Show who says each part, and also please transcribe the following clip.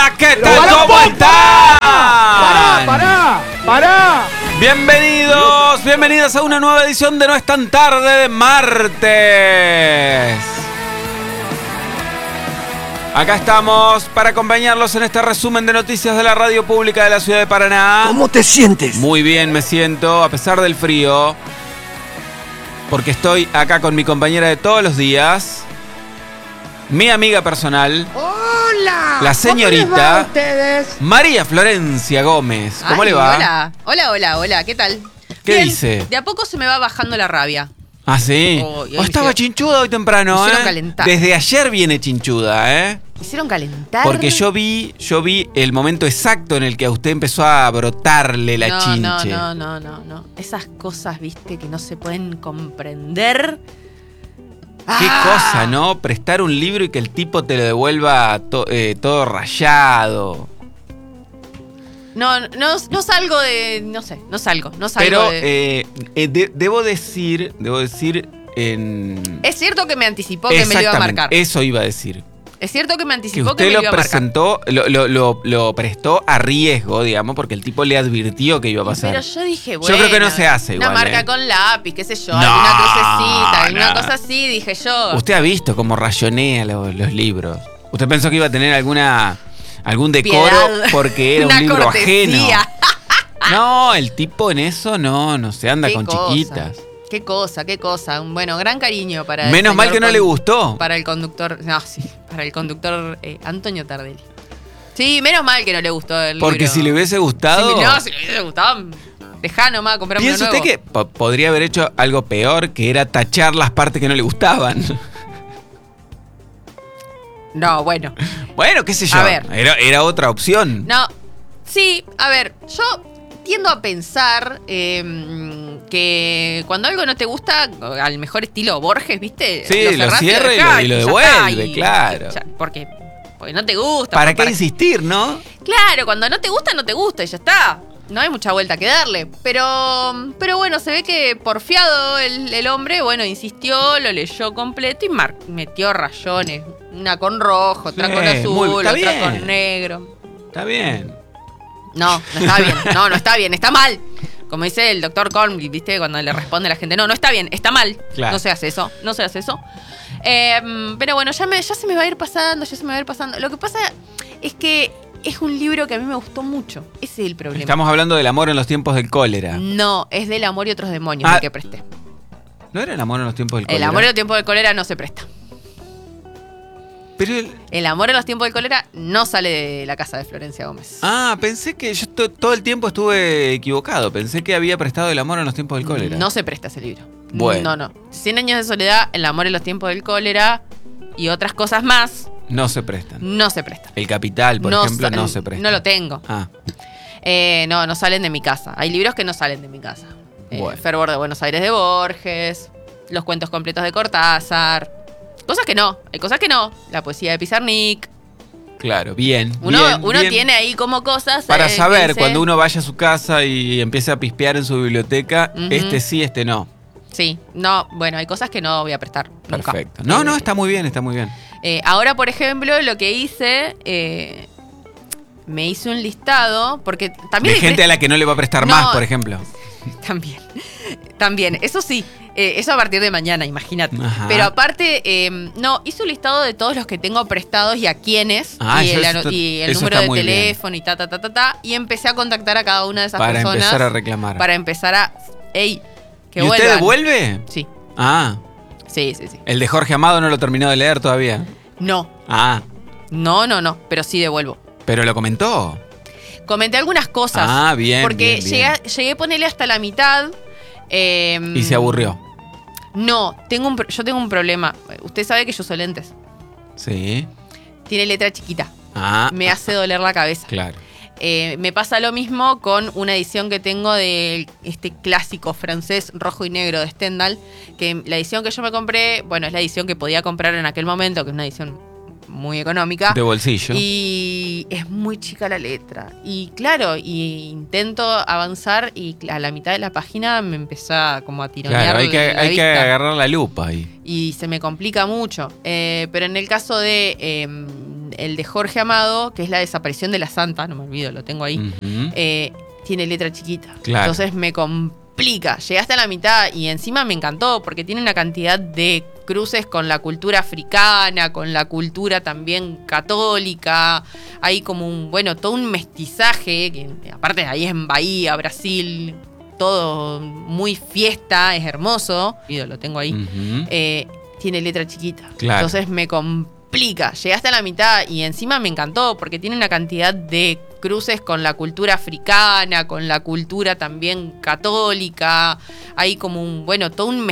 Speaker 1: Hola, ¿qué tal? ¿Cómo están?
Speaker 2: ¡Pará!
Speaker 1: Bienvenidas a una nueva edición de No es tan tarde de martes. Acá estamos para acompañarlos en este resumen de noticias de la radio pública de la ciudad de Paraná.
Speaker 2: ¿Cómo te sientes?
Speaker 1: Muy bien me siento, a pesar del frío, porque estoy acá con mi compañera de todos los días, mi amiga personal,
Speaker 3: ¡Hola!
Speaker 1: la señorita
Speaker 3: ¿Cómo les va a ustedes?
Speaker 1: María Florencia Gómez. ¿Cómo le va?
Speaker 4: Hola, ¿qué tal?
Speaker 1: ¿Qué
Speaker 4: Bien,
Speaker 1: dice?
Speaker 4: De a poco se me va bajando la rabia.
Speaker 1: Ah, sí. Estaba chinchuda hoy temprano,
Speaker 4: Hicieron calentar.
Speaker 1: Desde ayer viene chinchuda,
Speaker 4: ¿Hicieron calentar?
Speaker 1: Porque yo vi el momento exacto en el que a usted empezó a brotarle la chinche.
Speaker 4: No. Esas cosas, viste, que no se pueden comprender.
Speaker 1: Qué cosa, ¿no? Prestar un libro y que el tipo te lo devuelva todo rayado.
Speaker 4: No salgo de... No salgo
Speaker 1: Pero
Speaker 4: de...
Speaker 1: debo decir en...
Speaker 4: Es cierto que me anticipó que me lo iba a marcar.
Speaker 1: Eso iba a decir.
Speaker 4: Es cierto que me
Speaker 1: Que
Speaker 4: anticipó
Speaker 1: usted
Speaker 4: que me lo iba a marcar.
Speaker 1: presentó, lo prestó a riesgo, digamos, porque el tipo le advirtió que iba a pasar.
Speaker 4: Pero yo dije, bueno...
Speaker 1: Yo creo que no se hace igual.
Speaker 4: Una marca con lápiz, qué sé yo,
Speaker 1: No,
Speaker 4: alguna crucecita, alguna
Speaker 1: no.
Speaker 4: cosa así, dije yo.
Speaker 1: Usted ha visto cómo rayonea los libros. Usted pensó que iba a tener algún decoro
Speaker 4: Piedad.
Speaker 1: porque era un
Speaker 4: Una
Speaker 1: libro
Speaker 4: cortesía.
Speaker 1: ajeno. No, el tipo en eso no se anda
Speaker 4: Qué
Speaker 1: con
Speaker 4: cosa.
Speaker 1: chiquitas.
Speaker 4: Qué cosa. Bueno, gran cariño para el
Speaker 1: Menos mal
Speaker 4: señor
Speaker 1: que no le gustó.
Speaker 4: Para el conductor, Antonio Tardelli. Sí, menos mal que no le gustó el
Speaker 1: Porque
Speaker 4: libro.
Speaker 1: si le hubiese gustado...
Speaker 4: Si le hubiese gustado, dejá nomás a comprarme uno
Speaker 1: ¿Piensa
Speaker 4: nuevo.
Speaker 1: usted que podría haber hecho algo peor, que era tachar las partes que no le gustaban?
Speaker 4: No, bueno.
Speaker 1: Bueno, qué sé yo.
Speaker 4: A ver.
Speaker 1: Era otra opción.
Speaker 4: No, sí, a ver, yo tiendo a pensar que cuando algo no te gusta, al mejor estilo Borges, ¿viste?
Speaker 1: Sí, lo
Speaker 4: cerrás
Speaker 1: cierra
Speaker 4: dejás
Speaker 1: y lo
Speaker 4: ya
Speaker 1: devuelve,
Speaker 4: está,
Speaker 1: claro.
Speaker 4: Porque no te gusta.
Speaker 1: ¿Para qué insistir, no?
Speaker 4: Claro, cuando no te gusta y ya está. No hay mucha vuelta que darle. Pero bueno, se ve que porfiado el hombre, bueno, insistió, lo leyó completo y metió rayones. Una con rojo, otra
Speaker 1: Sí,
Speaker 4: con azul,
Speaker 1: está
Speaker 4: otra
Speaker 1: bien.
Speaker 4: con negro.
Speaker 1: Está bien.
Speaker 4: No está bien. No está bien, está mal. Como dice el doctor Cornwell, ¿viste? Cuando le responde a la gente, no está bien, está mal.
Speaker 1: Claro.
Speaker 4: No se hace eso. Pero bueno, ya se me va a ir pasando. Lo que pasa es que es un libro que a mí me gustó mucho. Ese es el problema.
Speaker 1: Estamos hablando del amor en los tiempos del cólera.
Speaker 4: No, es del amor y otros demonios el que presté.
Speaker 1: ¿No era el amor en los tiempos del cólera?
Speaker 4: El amor en los tiempos del cólera no se presta.
Speaker 1: Pero
Speaker 4: El amor en los tiempos del cólera no sale de la casa de Florencia Gómez.
Speaker 1: pensé que yo todo el tiempo estuve equivocado. Pensé que había prestado el amor en los tiempos del cólera.
Speaker 4: No se presta ese libro.
Speaker 1: Bueno.
Speaker 4: No. 100 años de soledad, el amor en los tiempos del cólera y otras cosas más
Speaker 1: No se prestan.
Speaker 4: no se prestan.
Speaker 1: El Capital, por ejemplo, no se presta.
Speaker 4: No lo tengo.
Speaker 1: Ah,
Speaker 4: No salen de mi casa. Hay libros que no salen de mi casa.
Speaker 1: Bueno.
Speaker 4: Fervor de Buenos Aires de Borges, los cuentos completos de Cortázar. Cosas que no, hay cosas que no. La poesía de Pizarnik.
Speaker 1: claro, bien.
Speaker 4: Uno
Speaker 1: bien.
Speaker 4: tiene ahí como cosas.
Speaker 1: Para
Speaker 4: que
Speaker 1: saber,
Speaker 4: dice,
Speaker 1: cuando uno vaya a su casa y empiece a pispear en su biblioteca,
Speaker 4: Ujú.
Speaker 1: este sí, este no.
Speaker 4: Sí, no, bueno, hay cosas que no voy a prestar. Nunca.
Speaker 1: Perfecto. No, está muy bien, está muy bien.
Speaker 4: Ahora, por ejemplo, lo que hice, me hice un listado, porque también...
Speaker 1: De gente a la que no le va a prestar
Speaker 4: No.
Speaker 1: más, por ejemplo.
Speaker 4: También, eso sí, eso a partir de mañana, imagínate.
Speaker 1: Ajá.
Speaker 4: Pero aparte, hice un listado de todos los que tengo prestados y a quiénes, y el
Speaker 1: eso
Speaker 4: número
Speaker 1: está
Speaker 4: de
Speaker 1: muy bien.
Speaker 4: teléfono y y empecé a contactar a cada una de esas
Speaker 1: Para
Speaker 4: personas.
Speaker 1: empezar a reclamar.
Speaker 4: Para empezar a... ¡Ey! Que
Speaker 1: ¿Y usted
Speaker 4: vuelvan.
Speaker 1: devuelve?
Speaker 4: Sí,
Speaker 1: Ah,
Speaker 4: sí.
Speaker 1: el de Jorge Amado no lo terminó de leer todavía.
Speaker 4: No,
Speaker 1: Ah,
Speaker 4: pero sí devuelvo.
Speaker 1: pero lo comentó.
Speaker 4: Comenté algunas cosas.
Speaker 1: Ah, bien,
Speaker 4: Porque
Speaker 1: bien.
Speaker 4: llegué a ponerle hasta la mitad.
Speaker 1: Y se aburrió.
Speaker 4: No, yo tengo un problema. Usted sabe que yo uso lentes.
Speaker 1: Sí.
Speaker 4: Tiene letra chiquita.
Speaker 1: Ah,
Speaker 4: Me hace doler la cabeza.
Speaker 1: claro.
Speaker 4: Me pasa lo mismo con una edición que tengo de este clásico francés rojo y negro de Stendhal, que la edición que yo me compré, bueno, es la edición que podía comprar en aquel momento, que es una edición muy económica.
Speaker 1: De bolsillo.
Speaker 4: Y es muy chica la letra. Y claro, intento avanzar y a la mitad de la página me empieza como a tironear
Speaker 1: Claro, hay
Speaker 4: la
Speaker 1: que
Speaker 4: vista.
Speaker 1: agarrar la lupa ahí.
Speaker 4: Y se me complica mucho. Pero en el caso de el de Jorge Amado, que es la desaparición de la santa, no me olvido, lo tengo ahí, tiene letra chiquita.
Speaker 1: Claro.
Speaker 4: Entonces me complica. Llegué hasta la mitad y encima me encantó porque tiene una cantidad de cruces con la cultura africana, con la cultura también católica. Hay como todo un mestizaje, que aparte ahí es en Bahía, Brasil, todo muy fiesta, es hermoso. Lo tengo ahí. Tiene letra chiquita.
Speaker 1: Claro.
Speaker 4: Entonces me complica. Llegué hasta la mitad y encima me encantó porque tiene una cantidad de cruces con la cultura africana, con la cultura también católica. Hay como todo un